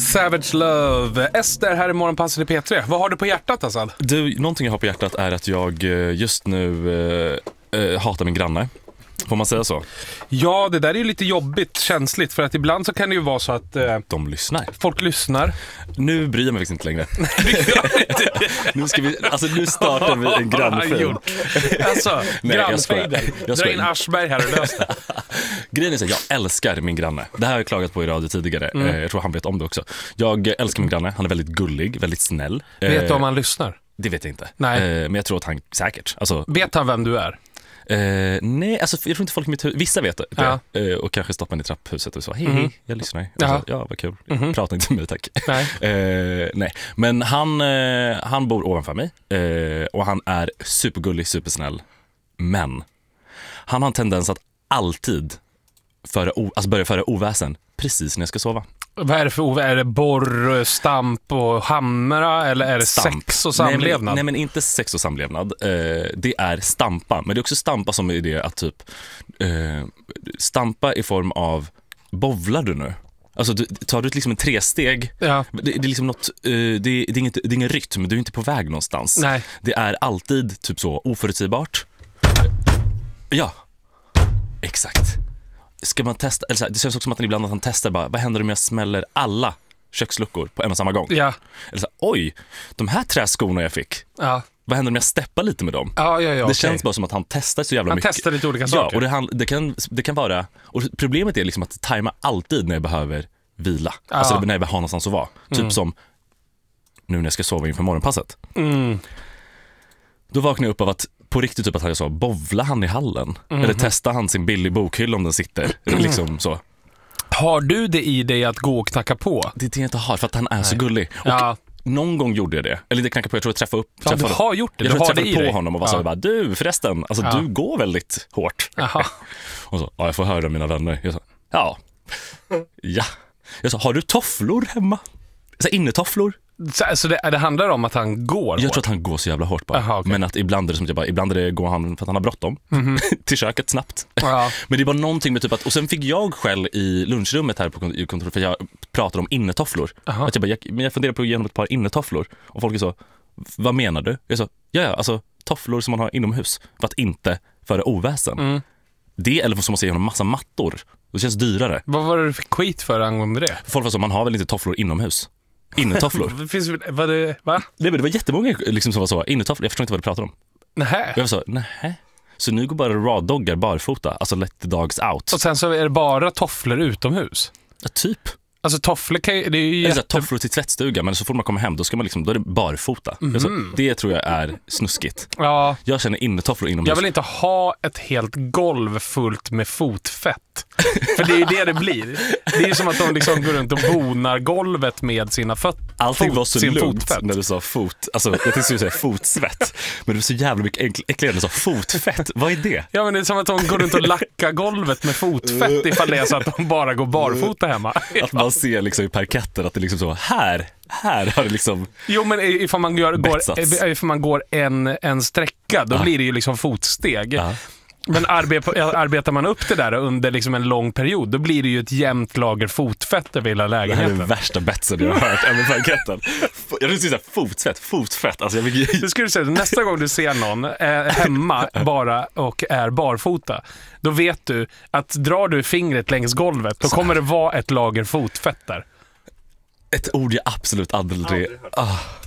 Savage Love. Ester här i Morgonpasset i P3. Vad har du på hjärtat, Assad? Du, någonting jag har på hjärtat är att jag just nu hatar min granne. Får man säga så? Ja, det där är ju lite jobbigt, känsligt. För att ibland så kan det ju vara så att de lyssnar. Folk lyssnar. Nu bryr jag mig faktiskt inte längre. nu startar vi en grannfejd. Alltså, grannfejden. Dra in Aschberg här och lös det. Grejen är så, jag älskar min granne. Det här har jag klagat på i radio tidigare. Jag tror han vet om det också. Jag älskar min granne. Han är väldigt gullig, väldigt snäll. Vet du om han lyssnar? Det vet jag inte. Nej. Men jag tror att han säkert. Alltså, vet han vem du är? Nej, alltså jag tror inte folk i mitt hus. Vissa vet det. Ja. Och kanske stoppar in i trapphuset och så. Hej, jag lyssnar. Så, ja, vad kul. Prata inte med mig, tack. Nej. Nej. Men han bor ovanför mig. Och han är supergullig, supersnäll. Men han har en tendens att alltid börja föra oväsen precis när jag ska sova. Vad är det för oväsen? Är det borr, stamp och hamra? Eller är det sex och samlevnad? Nej, men inte sex och samlevnad. Det är stampa. Men det är också stampa som är det att typ stampa i form av bovlar du nu? Alltså tar du liksom en tresteg. Ja. Det är liksom något, det är ingen rytm. Du är inte på väg någonstans. Nej. Det är alltid typ så oförutsägbart. Ja, exakt. Ska man testa, eller så här, det känns också som att ibland att han testar bara, vad händer om jag smäller alla köksluckor på en och samma gång? Ja. Eller så här, oj, de här träskorna jag fick. Ja. Vad händer om jag steppar lite med dem? Ja, det känns bara som att han testar så jävla mycket. Han testar lite olika saker. Ja, och det kan vara, och problemet är liksom att tajma alltid när jag behöver vila. Ja. Alltså när jag behöver ha någonstans att vara. Typ som nu när jag ska sova inför morgonpasset. Då vaknar jag upp av att på riktigt typ att jag sa, bovlar han i hallen? Eller testar han sin billig bokhylla om den sitter? liksom så. Har du det i dig att gå och knacka på? Det är det jag inte har, för att han är så gullig. Och någon gång gjorde jag det. Eller det knackade på, jag tror jag träffade upp. Ja, du har gjort det. Jag har träffade det på dig. honom och var så bara, du förresten, alltså du går väldigt hårt. Och så, jag får höra mina vänner. Jag sa, ja. Jag sa, har du tofflor hemma? Så innetofflor? Så det handlar om att han går Jag hårt. tror att han går så jävla hårt bara. Aha, okay. Men att ibland är det som jag bara, ibland är det går han för att han har bråttom till köket snabbt. Ja. Men det är bara någonting med typ att, och sen fick jag själv i lunchrummet här på kontoret för jag pratade om innetofflor. Att jag funderar på att ge honom ett par innetofflor och folk är så, vad menar du? Jag sa, alltså tofflor som man har inomhus för att inte föra oväsen. Det eller som att se honom massa mattor. Det känns dyrare. Vad var det för skit för angående det? Folk var så, man har väl inte tofflor inomhus. Innetofflor. Finns det, va? Nej, men det var jättemånga liksom som var så, innetofflor, jag förstår inte vad du pratar om. Nähä. Jag var så, nähä. Så nu går bara raw-doggar barfota, alltså let the dogs out. Och sen så är det bara tofflor utomhus. Ja, typ. Alltså tofflor kan det är ju eller tofflor till tvättstuga, men så får man komma hem, då ska man liksom, då är det barfota. Alltså, det tror jag är snuskigt. Ja. Jag känner innetofflor inomhus. Jag vill inte ha ett helt golv fullt med fotfett. För det är ju det blir. Det är ju som att de liksom går runt och bonar golvet med sina fötter. Allting var så lugnt fotfett. När du sa fot. Alltså, jag tänkte säga fotsvett. Men det var så jävla mycket äckligare när du sa fotfett. Vad är det? Ja, men det är som att de går runt och lackar golvet med fotfett ifall det är så att de bara går barfota hemma. Att man ser liksom i parketten att det liksom så, här har det liksom. Jo, men ifall man går en sträcka, då blir det ju liksom fotsteg. Men arbetar man upp det där under liksom en lång period, då blir det ju ett jämnt lager fotfett över hela lägenheten. Det här är den värsta betsen jag har hört över parketten. Jag vill säga fotfett. Alltså det skulle du säga, nästa gång du ser någon hemma bara och är barfota, då vet du att drar du fingret längs golvet, då kommer det vara ett lager fotfett där. Ett ord jag absolut aldrig